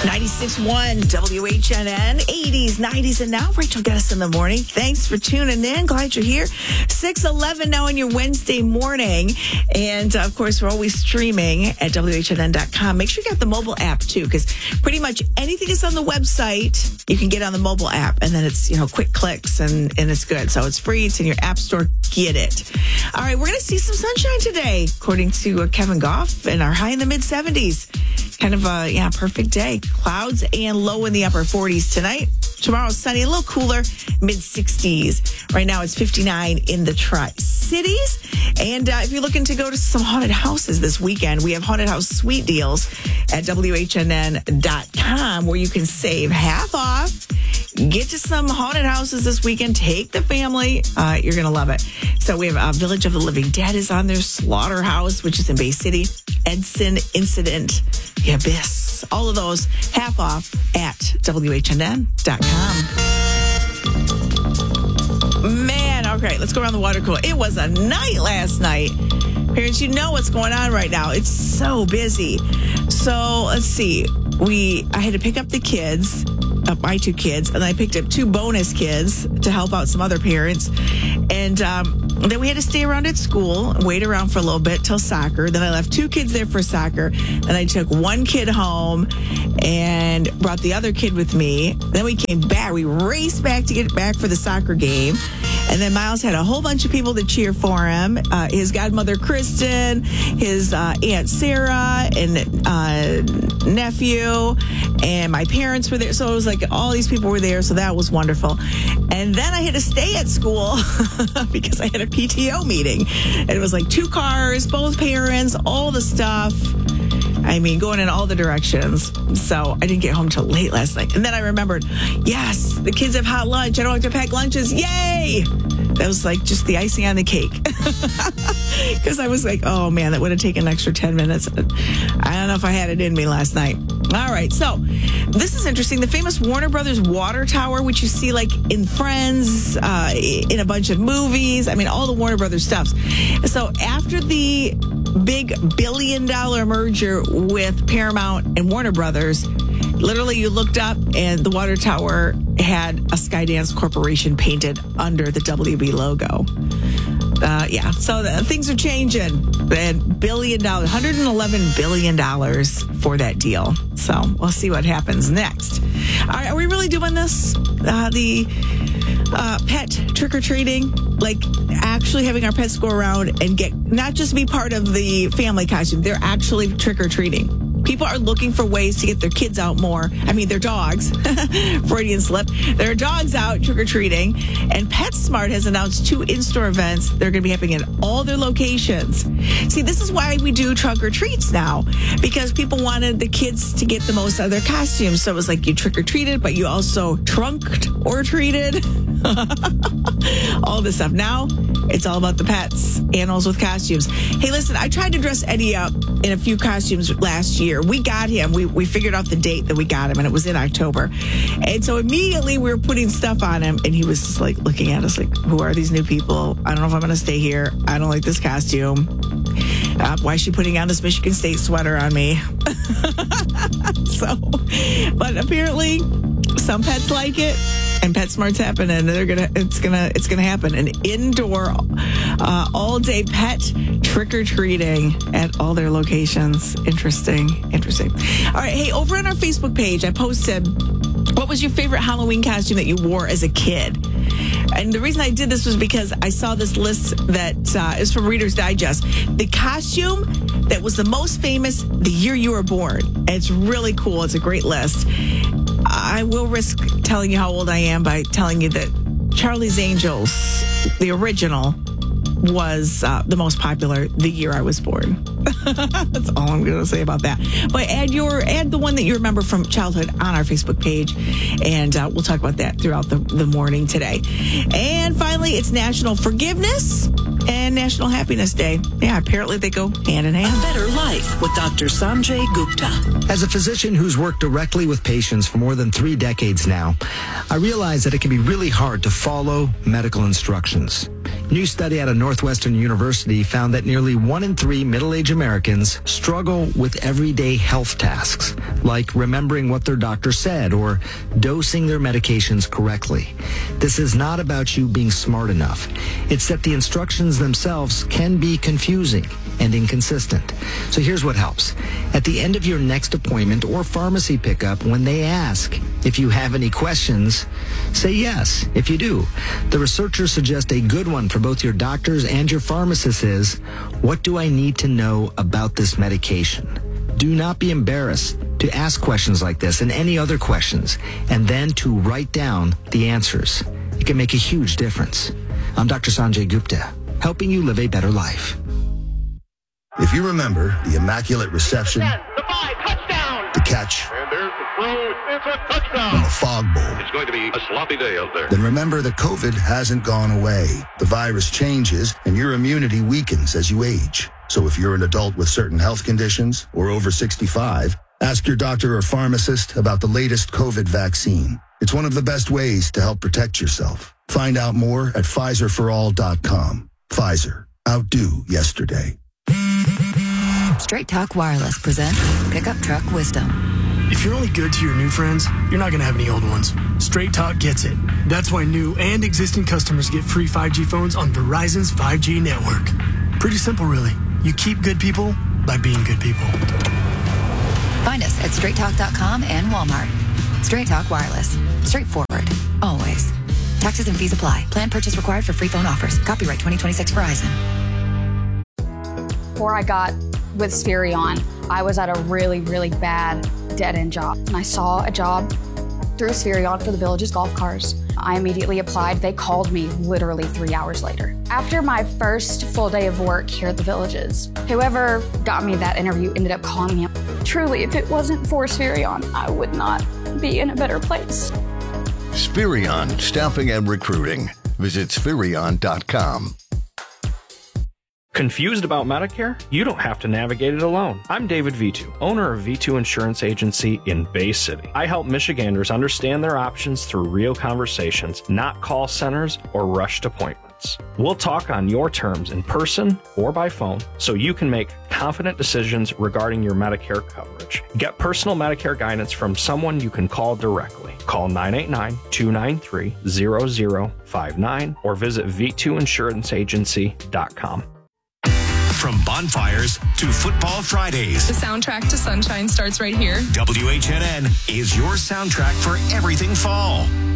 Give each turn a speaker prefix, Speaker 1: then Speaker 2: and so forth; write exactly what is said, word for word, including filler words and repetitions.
Speaker 1: ninety-six point one W H N N, eighties, nineties, and now Rachel Geddes in the morning. Thanks for tuning in. Glad you're here. six eleven now on your Wednesday morning. And, uh, of course, we're always streaming at W H N N dot com. Make sure you got the mobile app, too, because pretty much anything that's on the website, you can get on the mobile app. And then it's, you know, quick clicks and, and it's good. So it's free. It's in your app store. Get it. All right, we're going to see some sunshine today, according to uh, Kevin Goff, and our high in the mid seventies. Kind of a, yeah, perfect day. Clouds and low in the upper forties tonight. Tomorrow, sunny, a little cooler, mid sixties. Right now, it's fifty-nine in the Tri-Cities. And uh, if you're looking to go to some haunted houses this weekend, we have haunted house suite deals at W H N N dot com where you can save half off. Get to some haunted houses this weekend. Take the family. Uh, you're going to love it. So we have uh, Village of the Living Dead is on there. Slaughterhouse, which is in Bay City. Edson Incident. The Abyss. All of those half off at W H N N dot com. Man, okay, let's go around the water cooler. It was a night last night. Parents, you know what's going on right now. It's so busy. So let's see. We, I had to pick up the kids, uh, my two kids, and I picked up two bonus kids to help out some other parents. And um, then we had to stay around at school, wait around for a little bit till soccer. Then I left two kids there for soccer. Then I took one kid home and brought the other kid with me. Then we came back. We raced back to get back for the soccer game. And then Miles had a whole bunch of people to cheer for him. Uh, his godmother, Kristen, his uh, Aunt Sarah, and uh, nephew, and my parents were there. So it was like all these people were there. So that was wonderful. And then I had to stay at school because I had a P T O meeting. And it was like two cars, both parents, all the stuff. I mean, going in all the directions. So I didn't get home till late last night. And then I remembered, yes, the kids have hot lunch. I don't have to pack lunches. Yay! That was like just the icing on the cake. Because I was like, oh man, that would have taken an extra ten minutes. I don't know if I had it in me last night. All right, so this is interesting. The famous Warner Brothers water tower, which you see like in Friends, uh, in a bunch of movies. I mean, all the Warner Brothers stuffs. So after the big billion dollar merger with Paramount and Warner Brothers, literally you looked up and the water tower had a Skydance Corporation painted under the W B logo. Uh, yeah, so the, things are changing. And billion dollars, one hundred eleven billion dollars for that deal. So we'll see what happens next. All right, are we really doing this? Uh, the uh, pet trick-or-treating, like actually having our pets go around and get, not just be part of the family costume, they're actually trick-or-treating. People are looking for ways to get their kids out more. I mean, their dogs. Freudian slip. Their dogs out trick-or-treating. And PetSmart has announced two in-store events. They're going to be happening in all their locations. See, this is why we do trunk-or-treats now. Because people wanted the kids to get the most out of their costumes. So it was like you trick-or-treated, but you also trunked or treated. All this stuff. Now, it's all about the pets. Animals with costumes. Hey, listen, I tried to dress Eddie up in a few costumes last year. We got him. We we figured out the date that we got him, and it was in October. And so immediately we were putting stuff on him, and he was just like looking at us like, who are these new people? I don't know if I'm going to stay here. I don't like this costume. Uh, why is she putting on this Michigan State sweater on me? So, but apparently some pets like it. And PetSmart's happening, and they're gonna. It's gonna. It's gonna happen. An indoor, uh, all-day pet trick-or-treating at all their locations. Interesting. Interesting. All right. Hey, over on our Facebook page, I posted, what was your favorite Halloween costume that you wore as a kid? And the reason I did this was because I saw this list that uh, is from Reader's Digest. The costume that was the most famous the year you were born. And it's really cool. It's a great list. I will risk telling you how old I am by telling you that Charlie's Angels, the original, was uh, the most popular the year I was born. That's all I'm going to say about that. But add your add the one that you remember from childhood on our Facebook page, and uh, we'll talk about that throughout the, the morning today. And finally, it's National Forgiveness and National Happiness Day. Yeah, apparently they go hand in hand.
Speaker 2: A Better Life with Doctor Sanjay Gupta.
Speaker 3: As a physician who's worked directly with patients for more than three decades now, I realize that it can be really hard to follow medical instructions. A new study out of Northwestern University found that nearly one in three middle-aged Americans struggle with everyday health tasks, like remembering what their doctor said or dosing their medications correctly. This is not about you being smart enough. It's that the instructions themselves can be confusing and inconsistent. So here's what helps. At the end of your next appointment or pharmacy pickup, when they ask if you have any questions, say yes if you do. The researchers suggest a good one for both your doctors and your pharmacists is, what do I need to know about this medication? Do not be embarrassed to ask questions like this and any other questions, and then to write down the answers. It can make a huge difference. I'm Doctor Sanjay Gupta, helping you live a better life.
Speaker 4: If you remember the immaculate reception,
Speaker 5: the five, touchdown,
Speaker 4: the catch,
Speaker 5: and there's the throw, it's a touchdown,
Speaker 4: and the fog bowl,
Speaker 5: it's going to be a sloppy day out there.
Speaker 4: Then remember that COVID hasn't gone away. The virus changes, and your immunity weakens as you age. So if you're an adult with certain health conditions or over sixty-five, ask your doctor or pharmacist about the latest COVID vaccine. It's one of the best ways to help protect yourself. Find out more at Pfizer for all dot com. Pfizer. Outdo yesterday.
Speaker 6: Straight Talk Wireless presents Pickup Truck Wisdom.
Speaker 7: If you're only good to your new friends, you're not going to have any old ones. Straight Talk gets it. That's why new and existing customers get free five G phones on Verizon's five G network. Pretty simple, really. You keep good people by being good people.
Speaker 6: Find us at straight talk dot com and Walmart. Straight Talk Wireless. Straightforward. Always. Taxes and fees apply. Plan purchase required for free phone offers. Copyright twenty twenty-six Verizon.
Speaker 8: Before I got with Spherion, I was at a really, really bad dead-end job. And I saw a job through Spherion for the Villages golf cars. I immediately applied. They called me literally three hours later. After my first full day of work here at the Villages, whoever got me that interview ended up calling me. Truly, if it wasn't for Spherion, I would not be in a better place.
Speaker 9: Spherion Staffing and Recruiting. Visit Spherion dot com.
Speaker 10: Confused about Medicare? You don't have to navigate it alone. I'm David V two, owner of V two Insurance Agency in Bay City. I help Michiganders understand their options through real conversations, not call centers or rushed appointments. We'll talk on your terms in person or by phone so you can make confident decisions regarding your Medicare coverage. Get personal Medicare guidance from someone you can call directly. Call nine eight nine, two nine three, zero zero five nine or visit V two insurance agency dot com.
Speaker 11: From bonfires to football Fridays,
Speaker 12: the soundtrack to sunshine starts right here.
Speaker 11: W H N N is your soundtrack for everything fall.